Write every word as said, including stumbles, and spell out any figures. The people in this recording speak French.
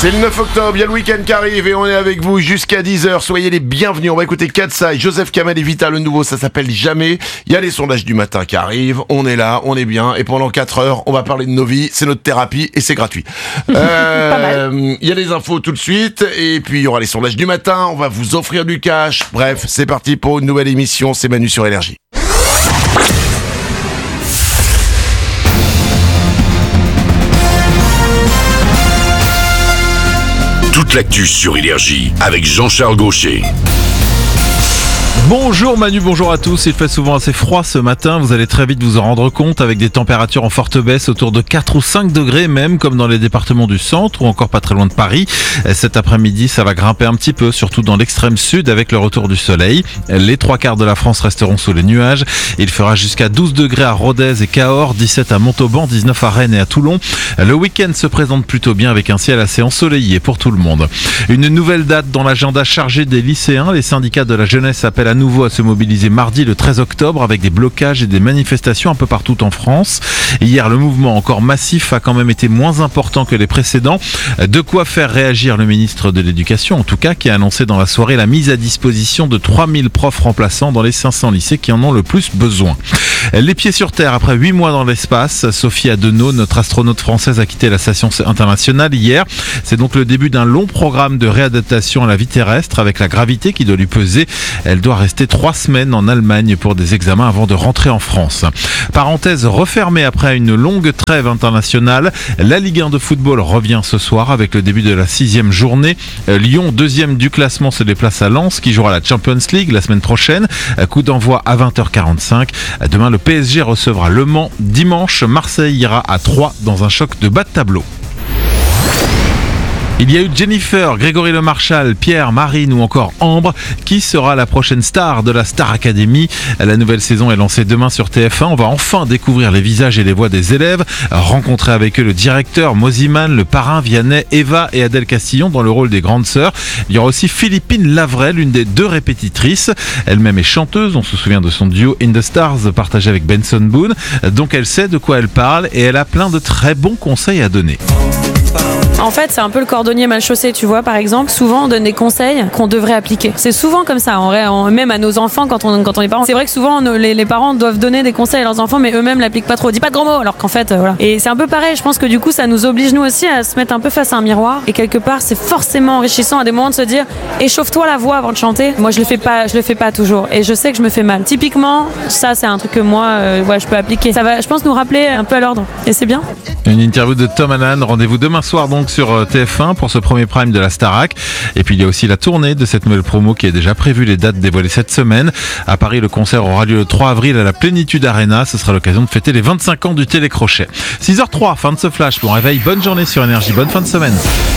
C'est le neuf octobre, il y a le week-end qui arrive et on est avec vous jusqu'à dix heures. Soyez les bienvenus. On va écouter Katsai, Joseph Kamel et Vita, le nouveau, ça s'appelle Jamais. Il y a les sondages du matin qui arrivent. On est là, on est bien. Et pendant quatre heures, on va parler de nos vies. C'est notre thérapie et c'est gratuit. Euh, Pas mal. Il y a les infos tout de suite. Et puis il y aura les sondages du matin. On va vous offrir du cash. Bref, c'est parti pour une nouvelle émission. C'est Manu sur Énergie. Toute l'actu sur Énergie avec Jean-Charles Gaucher. Bonjour Manu, bonjour à tous. Il fait souvent assez froid ce matin, vous allez très vite vous en rendre compte avec des températures en forte baisse autour de quatre ou cinq degrés même, comme dans les départements du centre ou encore pas très loin de Paris. Cet après-midi, ça va grimper un petit peu, surtout dans l'extrême sud avec le retour du soleil. Les trois quarts de la France resteront sous les nuages. Il fera jusqu'à douze degrés à Rodez et Cahors, dix-sept à Montauban, dix-neuf à Rennes et à Toulon. Le week-end se présente plutôt bien avec un ciel assez ensoleillé pour tout le monde. Une nouvelle date dans l'agenda chargé des lycéens. Les syndicats de la jeunesse appellent à nouveau à se mobiliser mardi le treize octobre avec des blocages et des manifestations un peu partout en France. Hier, le mouvement encore massif a quand même été moins important que les précédents. De quoi faire réagir le ministre de l'Éducation, en tout cas, qui a annoncé dans la soirée la mise à disposition de trois mille profs remplaçants dans les cinq cents lycées qui en ont le plus besoin. Les pieds sur terre après huit mois dans l'espace. Sophie Adenau, notre astronaute française, a quitté la station internationale hier. C'est donc le début d'un long programme de réadaptation à la vie terrestre avec la gravité qui doit lui peser. Elle doit rester trois semaines en Allemagne pour des examens avant de rentrer en France. Parenthèse refermée après une longue trêve internationale. La Ligue un de football revient ce soir avec le début de la sixième journée. Lyon, deuxième du classement, se déplace à Lens qui jouera la Champions League la semaine prochaine. Coup d'envoi à vingt heures quarante-cinq. Demain, le P S G recevra Le Mans. Dimanche, Marseille ira à Troyes dans un choc de bas de tableau. Il y a eu Jennifer, Grégory Le Marchal, Pierre, Marine ou encore Ambre. Qui sera la prochaine star de la Star Academy? La nouvelle saison est lancée demain sur T F un. On va enfin découvrir les visages et les voix des élèves, rencontrer avec eux le directeur, Moziman, le parrain, Vianney, Eva et Adèle Castillon dans le rôle des grandes sœurs. Il y aura aussi Philippine Lavray, l'une des deux répétitrices. Elle-même est chanteuse, on se souvient de son duo In the Stars partagé avec Benson Boone. Donc elle sait de quoi elle parle et elle a plein de très bons conseils à donner. En fait, c'est un peu le cordonnier mal chaussé, tu vois, par exemple. Souvent, on donne des conseils qu'on devrait appliquer. C'est souvent comme ça, en vrai, en, même à nos enfants quand on, quand on est parents. C'est vrai que souvent, nos, les, les parents doivent donner des conseils à leurs enfants, mais eux-mêmes l'appliquent pas trop. Dis pas de gros mots, alors qu'en fait, euh, voilà. Et c'est un peu pareil, je pense que du coup, ça nous oblige, nous aussi, à se mettre un peu face à un miroir. Et quelque part, c'est forcément enrichissant à des moments de se dire, échauffe-toi la voix avant de chanter. Moi, je le fais pas, je le fais pas toujours. Et je sais que je me fais mal. Typiquement, ça, c'est un truc que moi, euh, ouais, je peux appliquer. Ça va, je pense, nous rappeler un peu à l'ordre. Et c'est bien. Une interview de Tom Hannan. Rendez-vous demain soir, donc, sur T F un pour ce premier prime de la Starac. Et puis il y a aussi la tournée de cette nouvelle promo qui est déjà prévue, les dates dévoilées cette semaine. À Paris, le concert aura lieu le trois avril à la Plénitude Arena. Ce sera l'occasion de fêter les vingt-cinq ans du télécrochet. six heures zéro trois, fin de ce flash. Bon réveil, bonne journée sur Énergie, bonne fin de semaine.